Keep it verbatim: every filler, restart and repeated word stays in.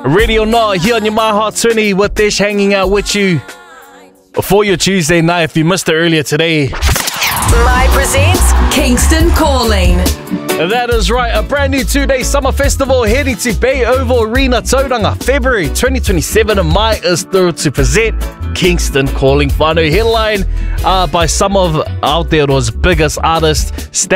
Ready or not, here on your My Hot twenty with Dish hanging out with you for your Tuesday night. If you missed it earlier today, My presents Kingston Calling. that is right, a brand new two-day summer festival heading to Bay Oval Arena, Tauranga, February twenty twenty-seven, and Mai is thrilled to present Kingston Calling. Whānau headline uh, by some of Aotearoa's biggest artists. Stay